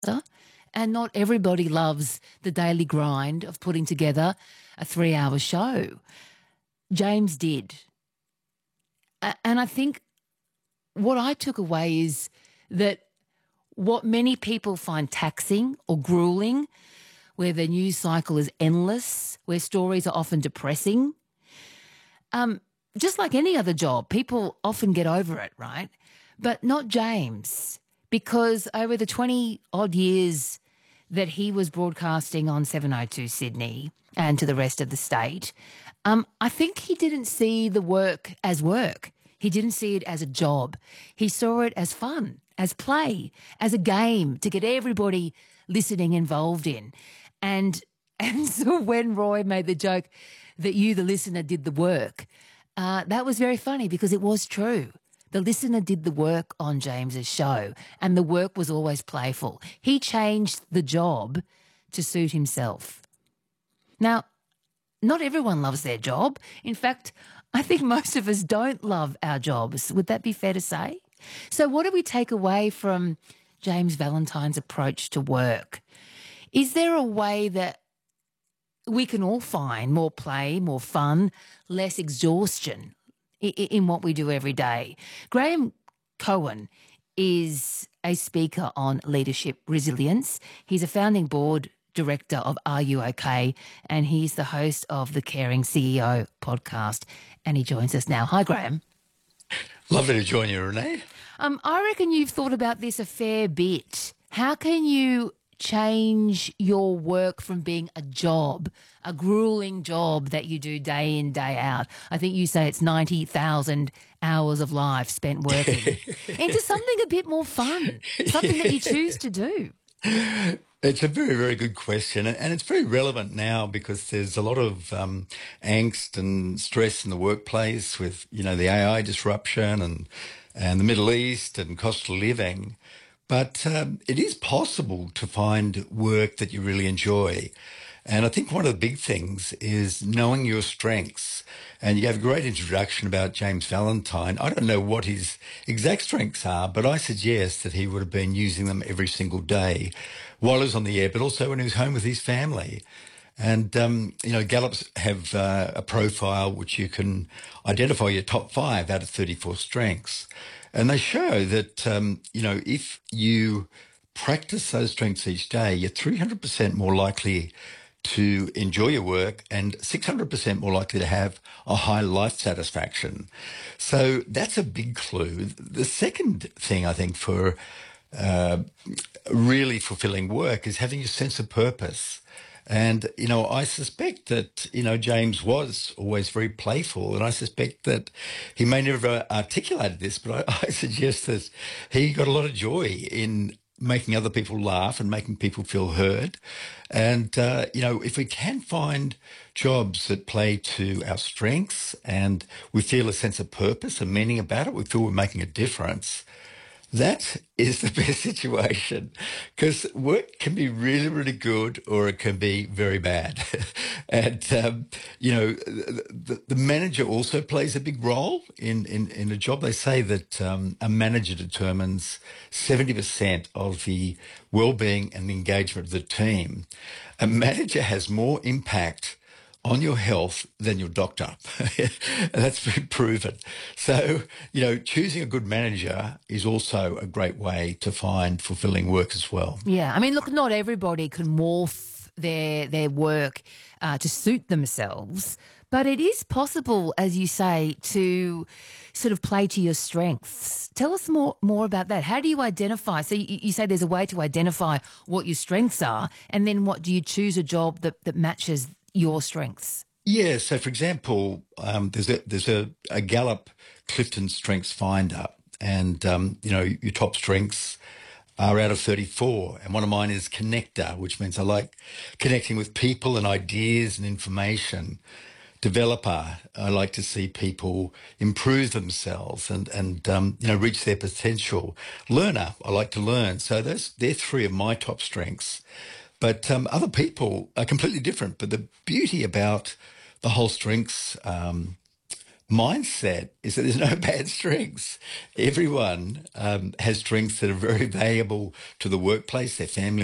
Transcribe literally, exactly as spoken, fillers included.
and not everybody loves the daily grind of putting together a three-hour show. James did. A- And I think what I took away is that what many people find taxing or grueling, where the news cycle is endless, where stories are often depressing, um, just like any other job, people often get over it, right? But not James, because over the twenty odd years that he was broadcasting on seven oh two Sydney and to the rest of the state, um, I think he didn't see the work as work. He didn't see it as a job. He saw it as fun, as play, as a game to get everybody listening involved in. And and so when Roy made the joke that you, the listener, did the work, uh, that was very funny because it was true. The listener did the work on James's show, and the work was always playful. He changed the job to suit himself. Now, not everyone loves their job. In fact, I think most of us don't love our jobs. Would that be fair to say? So what do we take away from James Valentine's approach to work? Is there a way that we can all find more play, more fun, less exhaustion i- i- in what we do every day? Graham Cohen is a speaker on leadership resilience. He's a founding board director of Are You OK? And he's the host of the Caring C E O podcast. And he joins us now. Hi, Graham. Lovely to join you, Renee. Um, I reckon you've thought about this a fair bit. How can you change your work from being a job, a grueling job that you do day in, day out? I think you say it's ninety thousand hours of life spent working into something a bit more fun, something that you choose to do. It's a very, very good question, and and it's very relevant now because there's a lot of um, angst and stress in the workplace with, you know, the A I disruption and and the Middle East and cost of living. But um, it is possible to find work that you really enjoy. And I think one of the big things is knowing your strengths. And you have a great introduction about James Valentine. I don't know what his exact strengths are, but I suggest that he would have been using them every single day while he was on the air, but also when he was home with his family. And, um, you know, Gallups have uh, a profile which you can identify your top five out of thirty-four strengths. And they show that, um, you know, if you practice those strengths each day, you're three hundred percent more likely to enjoy your work and six hundred percent more likely to have a high life satisfaction. So that's a big clue. The second thing, I think, for uh, really fulfilling work is having a sense of purpose. And, you know, I suspect that, you know, James was always very playful, and I suspect that he may never have articulated this, but I, I suggest that he got a lot of joy in making other people laugh and making people feel heard. And, uh, you know, if we can find jobs that play to our strengths and we feel a sense of purpose and meaning about it, we feel we're making a difference, that is the best situation, because work can be really, really good or it can be very bad. and, um, you know, the, the manager also plays a big role in, in, in a job. They say that um, a manager determines seventy percent of the well-being and the engagement of the team. A manager has more impact on your health than your doctor. And that's been proven. So, you know, choosing a good manager is also a great way to find fulfilling work as well. Yeah, I mean, look, not everybody can morph their their work uh, to suit themselves, but it is possible, as you say, to sort of play to your strengths. Tell us more more about that. How do you identify? So you, you say there's a way to identify what your strengths are, and then what do you choose a job that that matches your strengths? Yeah. So, for example, um, there's a there's a, a Gallup Clifton Strengths Finder, and um, you know, your top strengths are out of thirty-four, and one of mine is connector, which means I like connecting with people and ideas and information. Developer, I like to see people improve themselves and and um, you know, reach their potential. Learner, I like to learn. So those they're three of my top strengths. But um, other people are completely different. But the beauty about the whole strengths um, mindset is that there's no bad strengths. Everyone um, has strengths that are very valuable to the workplace, their family